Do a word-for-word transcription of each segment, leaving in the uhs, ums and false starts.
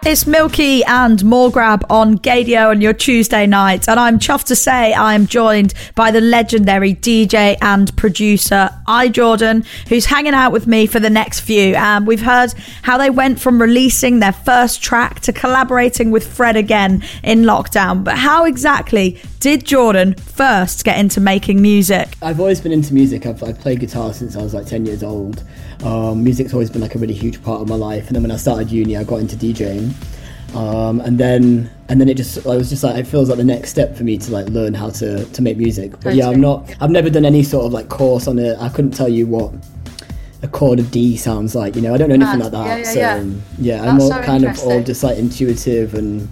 It's Milky and Morgrab on Gadio on your Tuesday night, and I'm chuffed to say I am joined by the legendary D J and producer iJordan, who's hanging out with me for the next few. Um, we've heard how they went from releasing their first track to collaborating with Fred again in lockdown, but how exactly did Jordan first get into making music? I've always been into music. I've, I've played guitar since I was like ten years old. Um, music's always been like a really huge part of my life, and then when I started uni I got into DJing, um, and then and then it just I was just like it feels like the next step for me to like learn how to, to make music. But yeah, I'm not I've never done any sort of like course on it. I couldn't tell you what a chord of D sounds like, you know. I don't know anything Mad. like that. Yeah, yeah, so yeah. yeah, I'm That's more so kind of all just like intuitive, and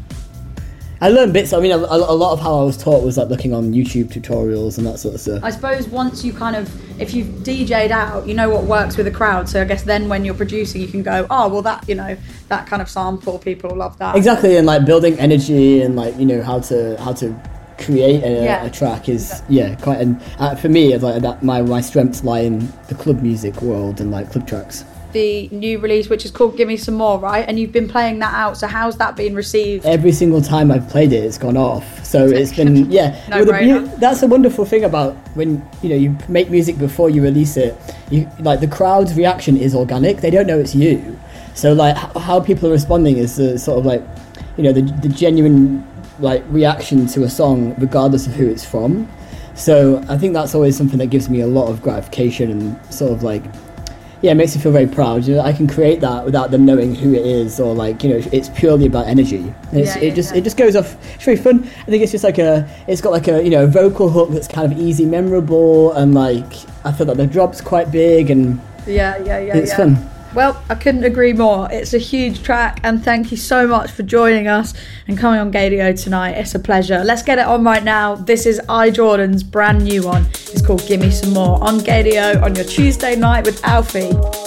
I learned bits. I mean, a, a lot of how I was taught was like looking on YouTube tutorials and that sort of stuff. I suppose once you kind of, if you've D J'd out, you know what works with a crowd. So I guess then when you're producing, you can go, oh, well, that, you know, that kind of sample, people love that. Exactly, and like building energy and like, you know, how to how to create a, Yeah. a track is, yeah, quite. And uh, for me, it's like that, my my strengths lie in the club music world and like club tracks. The new release, which is called Give Me Some More, right? And you've been playing that out. So how's that been received? Every single time I've played it, it's gone off. So it's been, yeah. No well, the, brainer. you, that's a wonderful thing about when, you know, you make music before you release it. You like the crowd's reaction is organic. They don't know it's you. So like h- how people are responding is the sort of like, you know, the, the genuine like reaction to a song, regardless of who it's from. So I think that's always something that gives me a lot of gratification and sort of like, yeah, it makes me feel very proud. You know, I can create that without them knowing who it is, or like, you know, it's purely about energy. It's, Yeah, it yeah, just yeah. it just goes off. It's very fun. I think it's just like a, it's got like a, you know, vocal hook that's kind of easy, memorable, and like I feel like the drop's quite big, and Yeah, yeah, yeah, it's yeah. fun. Well, I couldn't agree more. It's a huge track, and thank you so much for joining us and coming on Gadio tonight. It's a pleasure. Let's get it on right now. This is iJordan's brand new one. It's called Gimme Some More on Gadio on your Tuesday night with Alfie.